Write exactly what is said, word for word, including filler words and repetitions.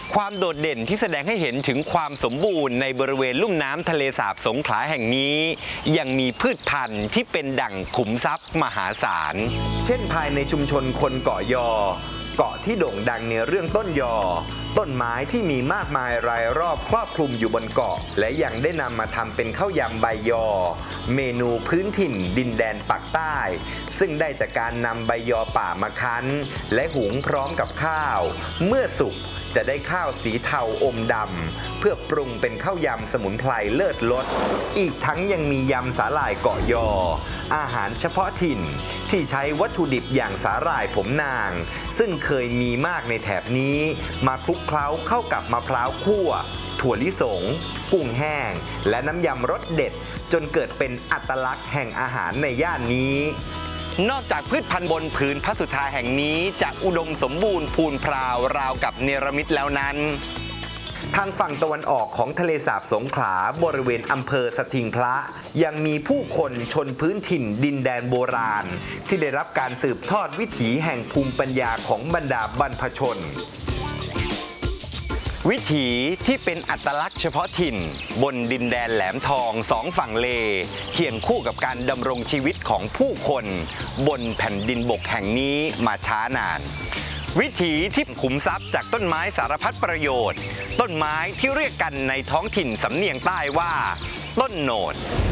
ความโดดเด่นที่แสดงให้เห็นถึงความสมบูรณ์ในบริเวณลุ่มน้ำทะเลสาบสงขลาแห่งนี้ยังมีพืชพันธุ์ที่เป็นดั่งขุมทรัพย์มหาศาลเช่นภายในชุมชนคนเกาะยอเกาะที่โด่งดังในเรื่องต้นยอต้นไม้ที่มีมากมายรายรอบครอบคลุมอยู่บนเกาะและยังได้นำมาทำเป็นข้าวยำใบยอเมนูพื้นถิ่นดินแดนปากใต้ซึ่งได้จากการนำใบยอป่ามาคั้นและหุงพร้อมกับข้าวเมื่อสุกจะได้ข้าวสีเทาอมดำเพื่อปรุงเป็นข้าวยำสมุนไพรเลิศรสอีกทั้งยังมียำสาหร่ายเกาะยออาหารเฉพาะถิ่นที่ใช้วัตถุดิบอย่างสาหร่ายผมนางซึ่งเคยมีมากในแถบนี้มาคลุกเคล้าเข้ากับมะพร้าวคั่วถั่วลิสงกุ้งแห้งและน้ำยำรสเด็ดจนเกิดเป็นอัตลักษณ์แห่งอาหารในย่านนี้นอกจากพืชพันธุ์บนผืนพระสุธาแห่งนี้จะอุดมสมบูรณ์พูนพราวราวกับเนรมิตแล้วนั้นทางฝั่งตะวันออกของทะเลสาบสงขลาบริเวณอำเภอสถิงพระยังมีผู้คนชนพื้นถิ่นดินแดนโบราณที่ได้รับการสืบทอดวิถีแห่งภูมิปัญญาของบรรดาบรรพชนวิถีที่เป็นอัตลักษณ์เฉพาะถิ่นบนดินแดนแหลมทองสองฝั่งเลเคียงคู่กับการดำรงชีวิตของผู้คนบนแผ่นดินบกแห่งนี้มาช้านานวิถีที่ขุมทรัพย์จากต้นไม้สารพัดประโยชน์ต้นไม้ที่เรียกกันในท้องถิ่นสำเนียงใต้ว่าต้นโหนด